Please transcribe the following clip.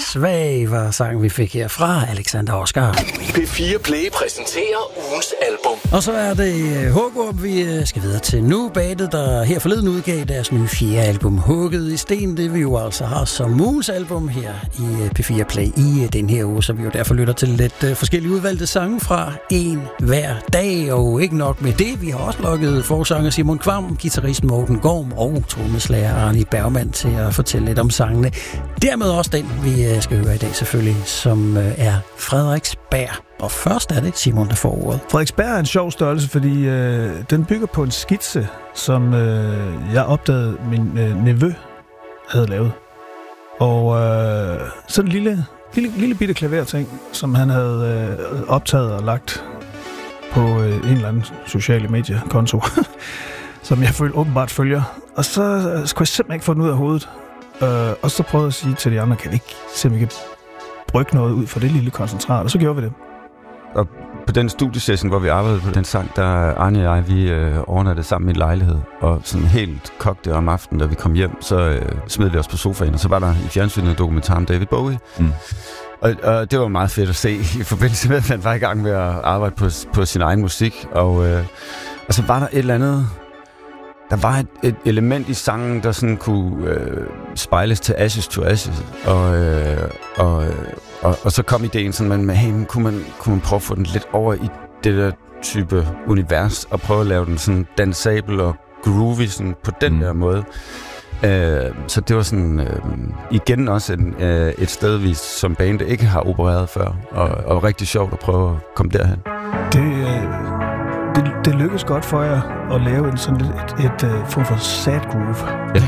Svag var sangen, vi fik her fra Alexander Oscar. P4 Play præsenterer ugens album. Og så er det Hågård, vi skal videre til nu. Bandet, der her forleden udgav deres nye 4. album, Hugget i sten. Det vi jo altså har som ugens album her i P4 Play i den her uge, så vi jo derfor lytter til lidt forskellige udvalgte sange fra en hver dag. Og ikke nok med det, vi har også lukket forsanger Simon Kvam, guitarist Morten Gorm og trommeslager Arne Bergmann til at fortælle lidt om sangene. Dermed også den, vi skal høre i dag selvfølgelig, som er Frederiksberg. Og først er det Simon, der får ordet. Frederiksberg er en sjov størrelse, fordi den bygger på en skitse, som jeg opdagede, min nevø havde lavet. Og sådan en lille bitte klaverting, som han havde optaget og lagt på en eller anden sociale mediekonto, som jeg åbenbart følger. Og så skulle jeg simpelthen ikke få den ud af hovedet. Og så prøvede jeg at sige til de andre, kan vi ikke simpelthen brygge noget ud for det lille koncentrat, og så gjorde vi det. Og på den studiesession, hvor vi arbejdede på den sang, der Arne og jeg, vi overnattede sammen i en lejlighed, og sådan helt kogte om aftenen, da vi kom hjem, så smed vi os på sofaen, og så var der i fjernsynet en dokumentar om David Bowie. Mm. Og det var meget fedt at se i forbindelse med, at han var i gang med at arbejde på sin egen musik, og så var der et eller andet. Der var et element i sangen, der sådan kunne spejles til Ashes to Ashes, og så kom ideen sådan, med, hey, kunne man prøve at få den lidt over i det der type univers, og prøve at lave den sådan dansabel og groovy sådan på den der måde. Så det var sådan igen også et sted, vi som band ikke har opereret før, og rigtig sjovt at prøve at komme derhen. Det lykkedes godt for jer at lave en sådan et form for sad groove. Ja.